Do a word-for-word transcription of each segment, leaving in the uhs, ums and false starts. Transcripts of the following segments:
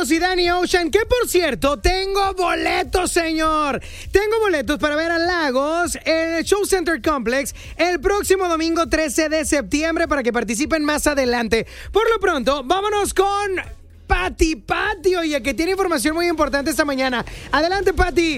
Lagos y Danny Ocean, que por cierto, tengo boletos, señor. Tengo boletos para ver a Lagos en el Show Center Complex el próximo domingo trece de septiembre para que participen más adelante. Por lo pronto, vámonos con Pati Pati, oye, que tiene información muy importante esta mañana. Adelante, Pati.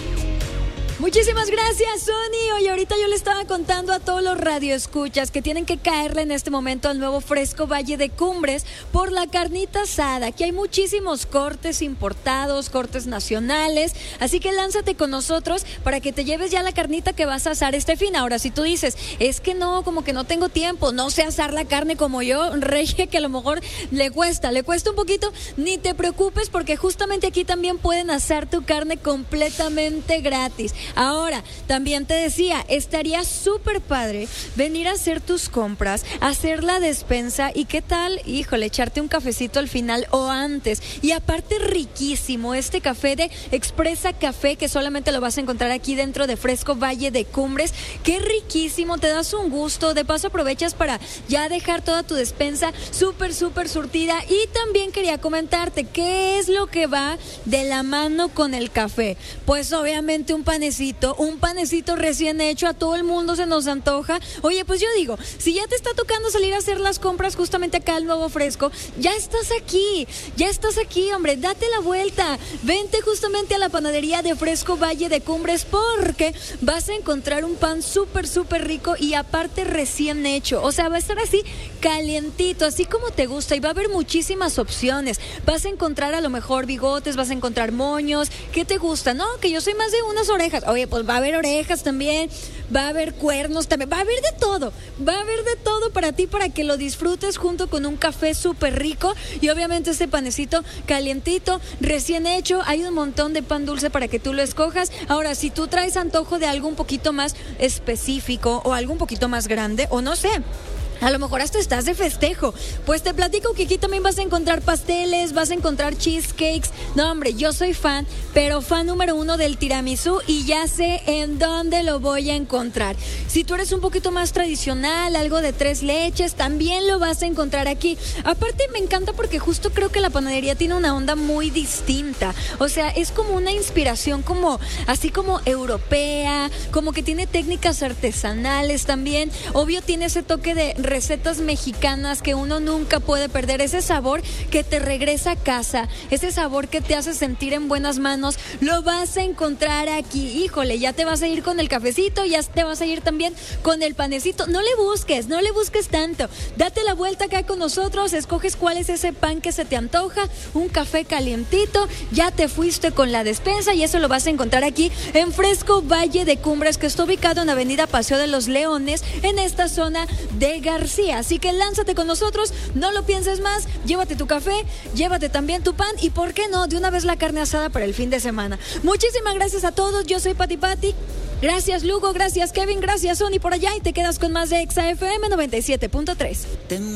Muchísimas gracias, Sony. Oye, ahorita yo le estaba contando a todos los radioescuchas que tienen que caerle en este momento al nuevo Fresco Valle de Cumbres por la carnita asada. Aquí hay muchísimos cortes importados, cortes nacionales, así que lánzate con nosotros para que te lleves ya la carnita que vas a asar este fin. Ahora, si tú dices, es que no, como que no tengo tiempo, no sé asar la carne como yo, Reye, que a lo mejor le cuesta, le cuesta un poquito, ni te preocupes porque justamente aquí también pueden asar tu carne completamente gratis. Ahora, también te decía, estaría súper padre venir a hacer tus compras, hacer la despensa y qué tal, híjole, echarte un cafecito al final o antes. Y aparte riquísimo, este café de Expresa Café que solamente lo vas a encontrar aquí dentro de Fresco Valle de Cumbres. Qué riquísimo, te das un gusto, de paso aprovechas para ya dejar toda tu despensa súper, súper surtida. Y también quería comentarte, ¿qué es lo que va de la mano con el café? Pues obviamente un panecito. Un panecito recién hecho, a todo el mundo se nos antoja. Oye, pues yo digo, si ya te está tocando salir a hacer las compras justamente acá al Nuevo Fresco, ya estás aquí, ya estás aquí, hombre, date la vuelta, vente justamente a la panadería de Fresco Valle de Cumbres porque vas a encontrar un pan súper, súper rico y aparte recién hecho, o sea, va a estar así calientito, así como te gusta y va a haber muchísimas opciones. Vas a encontrar a lo mejor bigotes, vas a encontrar moños. ¿Qué te gusta? No, que yo soy más de unas orejas. Oye, pues va a haber orejas también, va a haber cuernos también, va a haber de todo, va a haber de todo para ti, para que lo disfrutes junto con un café súper rico y obviamente este panecito calientito, recién hecho. Hay un montón de pan dulce para que tú lo escojas. Ahora, si tú traes antojo de algo un poquito más específico o algo un poquito más grande, o no sé, a lo mejor hasta estás de festejo, pues te platico que aquí también vas a encontrar pasteles, vas a encontrar cheesecakes. No, hombre, yo soy fan, pero fan número uno del tiramisú y ya sé en dónde lo voy a encontrar. Si tú eres un poquito más tradicional, algo de tres leches, también lo vas a encontrar aquí. Aparte me encanta porque justo creo que la panadería tiene una onda muy distinta. O sea, es como una inspiración como, así como europea, como que tiene técnicas artesanales también. Obvio tiene ese toque de recetas mexicanas que uno nunca puede perder, ese sabor que te regresa a casa, ese sabor que te hace sentir en buenas manos, lo vas a encontrar aquí. Híjole, ya te vas a ir con el cafecito, ya te vas a ir también con el panecito. No le busques, no le busques tanto, date la vuelta acá con nosotros, escoges cuál es ese pan que se te antoja, un café calientito, ya te fuiste con la despensa y eso lo vas a encontrar aquí en Fresco Valle de Cumbres, que está ubicado en Avenida Paseo de los Leones, en esta zona de García. Así que lánzate con nosotros, no lo pienses más, llévate tu café, llévate también tu pan y por qué no, de una vez la carne asada para el fin de semana. Muchísimas gracias a todos, yo soy Pati Pati. Gracias Lugo, gracias Kevin, gracias Sony por allá y te quedas con más de Exa F M noventa y siete punto tres. Tengo